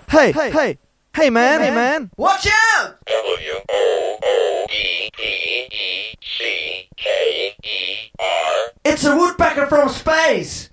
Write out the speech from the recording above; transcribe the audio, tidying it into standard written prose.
Hey, man. Watch out! WOOEECKER. It's a woodpecker from space!